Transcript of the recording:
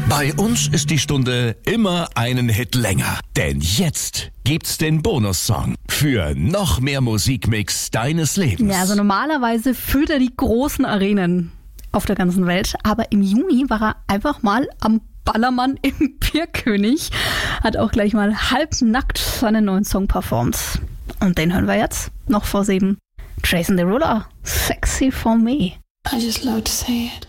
Bei uns ist die Stunde immer einen Hit länger. Denn jetzt gibt's den Bonussong für noch mehr Musikmix deines Lebens. Ja, also normalerweise füllt er die großen Arenen auf der ganzen Welt. Aber im Juni war er einfach mal am Ballermann im Bierkönig. Hat auch gleich mal halbnackt seinen neuen Song performt. Und den hören wir jetzt noch vor 7. Jason Derulo, Sexy for Me. I just love to say it.